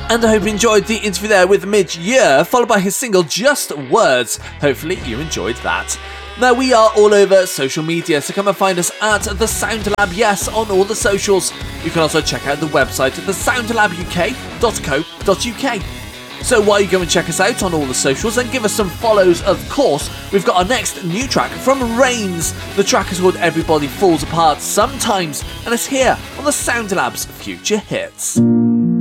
And I hope you enjoyed the interview there with Mid-Year, followed by his single Just Words. Hopefully you enjoyed that. Now, we are all over social media, so come and find us at The Sound Lab, yes, on all the socials. You can also check out the website at thesoundlabuk.co.uk. So while you go and check us out on all the socials and give us some follows, of course, we've got our next new track from Reigns. The track is called Everybody Falls Apart Sometimes, and it's here on the Sound Lab's Future Hits.